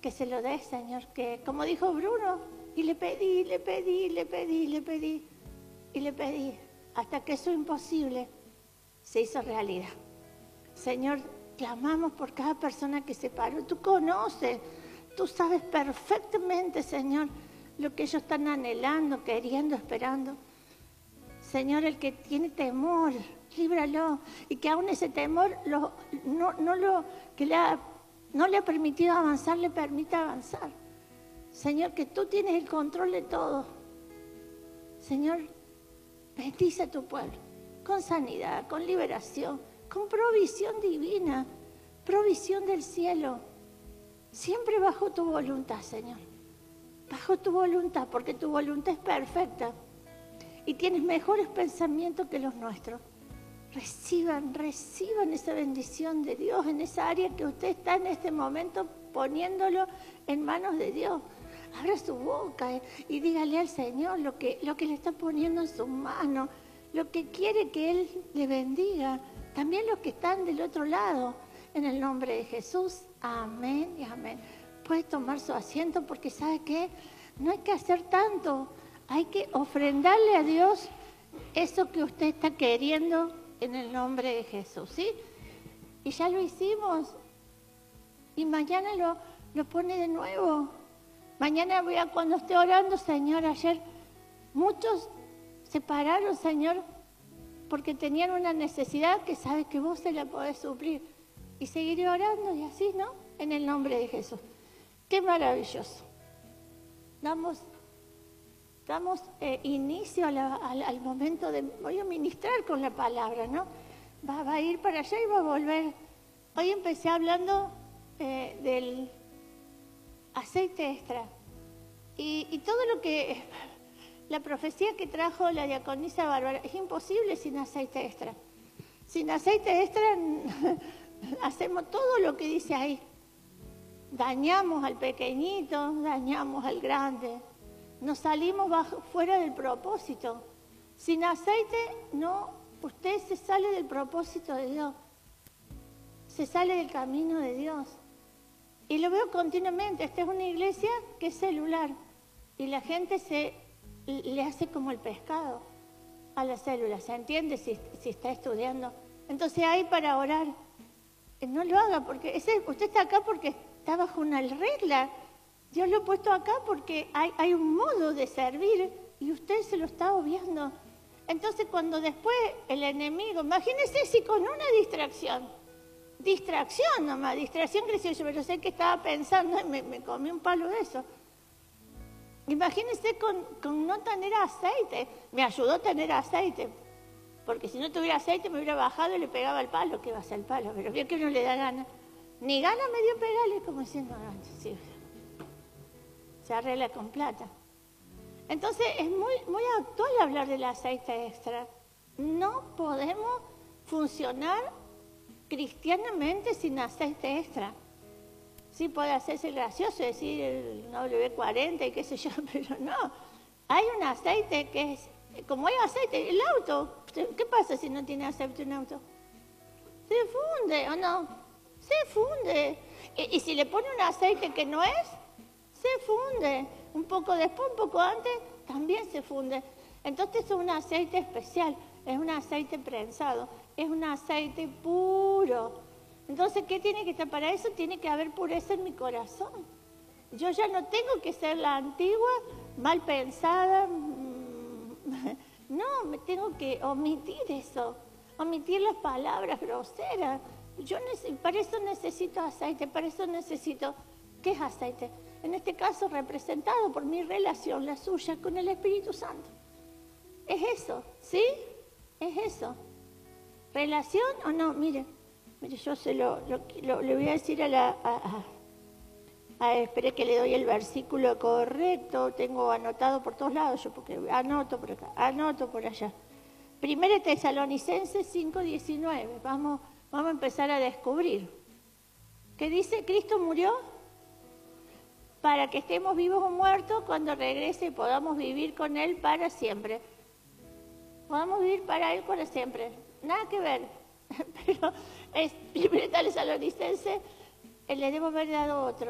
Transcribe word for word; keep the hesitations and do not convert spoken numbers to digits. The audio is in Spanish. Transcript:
que se lo des, Señor, que como dijo Bruno, y le pedí, le pedí, le pedí, le pedí, y le pedí, hasta que eso imposible se hizo realidad. Señor, clamamos por cada persona que se paró. Tú conoces, tú sabes perfectamente, Señor, lo que ellos están anhelando, queriendo, esperando. Señor, el que tiene temor, líbralo. Y que aún ese temor lo, no, no, lo, que le ha, no le ha permitido avanzar, le permita avanzar. Señor, que tú tienes el control de todo. Señor, bendice a tu pueblo con sanidad, con liberación, con provisión divina, provisión del cielo. Siempre bajo tu voluntad, Señor. Bajo tu voluntad, porque tu voluntad es perfecta. Y tienes mejores pensamientos que los nuestros. Reciban, reciban esa bendición de Dios en esa área que usted está en este momento poniéndolo en manos de Dios. Abra su boca eh, y dígale al Señor lo que, lo que le está poniendo en sus manos, lo que quiere que Él le bendiga. También los que están del otro lado, en el nombre de Jesús. Amén y amén. Puede tomar su asiento porque ¿sabe qué? No hay que hacer tanto. Hay que ofrendarle a Dios eso que usted está queriendo en el nombre de Jesús, ¿sí? Y ya lo hicimos. Y mañana lo, lo pone de nuevo. Mañana voy a, cuando esté orando, Señor, ayer muchos se pararon, Señor, porque tenían una necesidad que sabes que vos se la podés suplir. Y seguiré orando y así, ¿no? En el nombre de Jesús. Qué maravilloso. Damos... Damos eh, inicio a la, al, al momento de... Voy a ministrar con la palabra, ¿no? Va, va a ir para allá y va a volver. Hoy empecé hablando eh, del aceite extra. Y, y todo lo que... La profecía que trajo la diaconisa Bárbara, es imposible sin aceite extra. Sin aceite extra hacemos todo lo que dice ahí. Dañamos al pequeñito, dañamos al grande. Nos salimos bajo, fuera del propósito. Sin aceite, no, usted se sale del propósito de Dios. Se sale del camino de Dios. Y lo veo continuamente. Esta es una iglesia que es celular. Y la gente se le hace como el pescado a las células. ¿Se entiende si, si está estudiando? Entonces hay para orar. No lo haga porque ese, usted está acá porque está bajo una regla. Dios lo ha puesto acá porque hay, hay un modo de servir y usted se lo está obviando. Entonces cuando después el enemigo, imagínese si con una distracción, distracción nomás, distracción creció yo, pero sé que estaba pensando y me, me comí un palo de eso. Imagínese con, con no tener aceite, me ayudó a tener aceite, porque si no tuviera aceite me hubiera bajado y le pegaba el palo, que va a ser el palo, pero veo que no le da gana. Ni gana me dio pegarle, como diciendo, ah, sí, se arregla con plata. Entonces es muy, muy actual hablar del aceite extra. No podemos funcionar cristianamente sin aceite extra. Sí puede hacerse gracioso decir el W cuarenta y qué sé yo, pero no. Hay un aceite que es, como hay aceite, el auto, ¿qué pasa si no tiene aceite un auto? Se funde, ¿o no? Se funde. Y, y si le pone un aceite que no es, se funde. Un poco después, un poco antes, también se funde. Entonces es un aceite especial, es un aceite prensado, es un aceite puro. Entonces, ¿qué tiene que estar? Para eso tiene que haber pureza en mi corazón. Yo ya no tengo que ser la antigua, mal pensada. No, me tengo que omitir eso, omitir las palabras groseras. Yo para eso necesito aceite, para eso necesito... ¿Qué es aceite? En este caso representado por mi relación, la suya, con el Espíritu Santo. Es eso, ¿sí? Es eso. ¿Relación o no? Mire, mire yo se lo, lo, lo le voy a decir a la... A, a, a, espere que le doy el versículo correcto, tengo anotado por todos lados, yo porque anoto por acá, anoto por allá. Primera Tesalonicenses cinco diecinueve, vamos, vamos a empezar a descubrir. ¿Qué dice? Cristo murió para que estemos vivos o muertos cuando regrese y podamos vivir con Él para siempre. Podamos vivir para Él para siempre. Nada que ver. Pero es Primera Tesalonicenses, le debo haber dado otro.